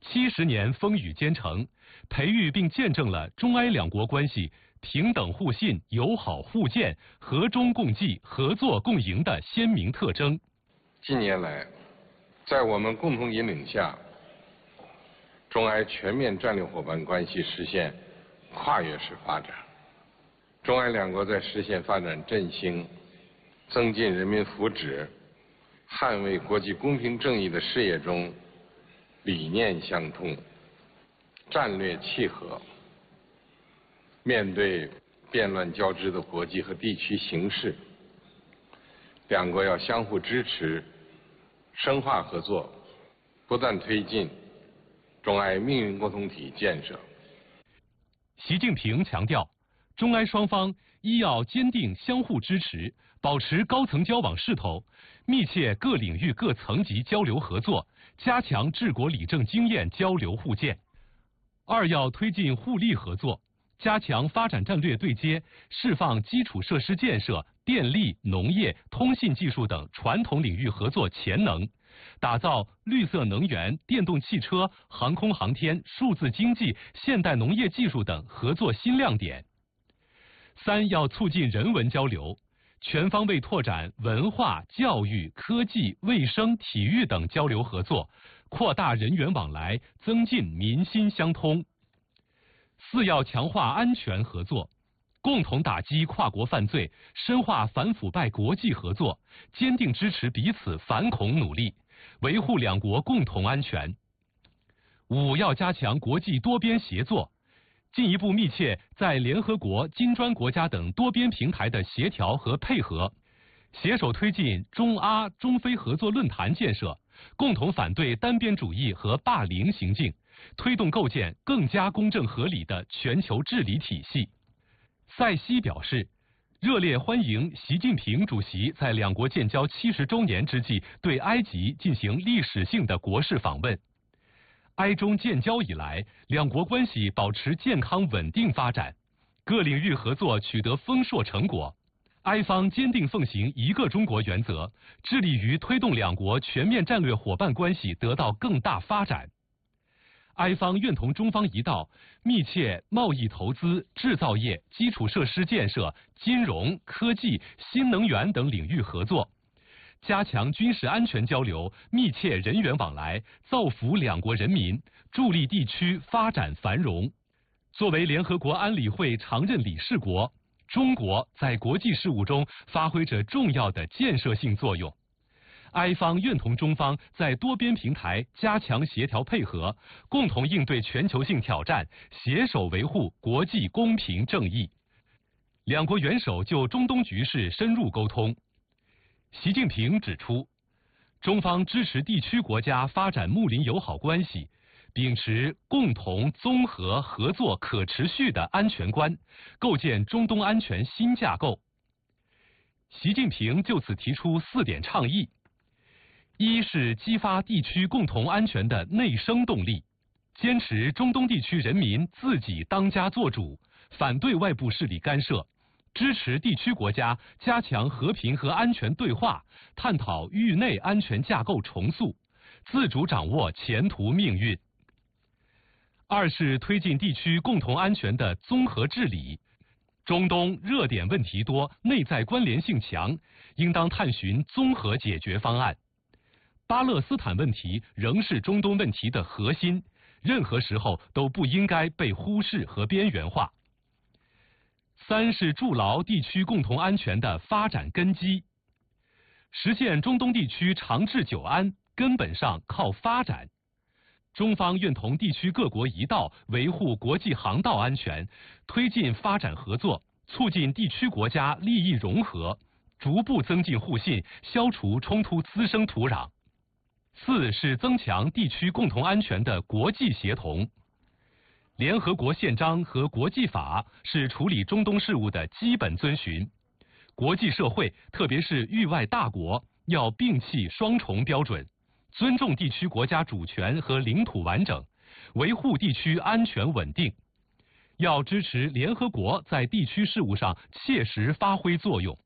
70年风雨兼程，培育并见证了中埃两国关系平等互信、友好互鉴、和衷共济、合作共赢的鲜明特征。 近年来，在我们共同引领下，中埃全面战略伙伴关系实现跨越式发展。中埃两国在实现发展振兴、增进人民福祉、捍卫国际公平正义的事业中，理念相通，战略契合。面对变乱交织的国际和地区形势，两国要相互支持，深化合作，不断推进中埃命运共同体建设。 习近平强调，中埃双方一要坚定相互支持，保持高层交往势头，密切各领域各层级交流合作，加强治国理政经验交流互鉴；二要推进互利合作，加强发展战略对接，释放基础设施建设、电力、农业、通信技术等传统领域合作潜能，打造绿色能源、电动汽车、航空航天、数字经济、现代农业技术等合作新亮点。三要促进人文交流，全方位拓展文化、教育、科技、卫生、体育等交流合作，扩大人员往来，增进民心相通。四要强化安全合作，共同打击跨国犯罪，深化反腐败国际合作，坚定支持彼此反恐努力，维护两国共同安全。五要加强国际多边协作，进一步密切在联合国、金砖国家等多边平台的协调和配合，携手推进中阿、中非合作论坛建设，共同反对单边主义和霸凌行径，推动构建更加公正合理的全球治理体系。塞西表示，热烈欢迎习近平主席在两国建交70周年之际对埃及进行历史性的国事访问。埃中建交以来，两国关系保持健康稳定发展，各领域合作取得丰硕成果。埃方坚定奉行一个中国原则，致力于推动两国全面战略伙伴关系得到更大发展。埃方愿同中方一道，密切贸易投资、制造业、基础设施建设、金融、科技、新能源等领域合作，加强军事安全交流，密切人员往来，造福两国人民，助力地区发展繁荣。作为联合国安理会常任理事国，中国在国际事务中发挥着重要的建设性作用。埃方愿同中方在多边平台加强协调配合，共同应对全球性挑战，携手维护国际公平正义。两国元首就中东局势深入沟通。习近平指出，中方支持地区国家发展睦邻友好关系，秉持共同、综合、合作、可持续的安全观，构建中东安全新架构。习近平就此提出4点倡议：一是激发地区共同安全的内生动力，坚持中东地区人民自己当家作主，反对外部势力干涉，支持地区国家加强和平和安全对话，探讨域内安全架构重塑，自主掌握前途命运。二是推进地区共同安全的综合治理。中东热点问题多，内在关联性强，应当探寻综合解决方案。巴勒斯坦问题仍是中东问题的核心，任何时候都不应该被忽视和边缘化。三是筑牢地区共同安全的发展根基，实现中东地区长治久安，根本上靠发展。中方愿同地区各国一道维护国际航道安全，推进发展合作，促进地区国家利益融合，逐步增进互信，消除冲突滋生土壤。四是增强地区共同安全的国际协同。联合国宪章和国际法是处理中东事务的基本遵循，国际社会特别是域外大国要摒弃双重标准，尊重地区国家主权和领土完整，维护地区安全稳定。要支持联合国在地区事务上切实发挥作用。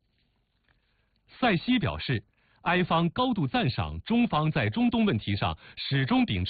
塞西表示，埃方高度赞赏中方在中东问题上始终秉持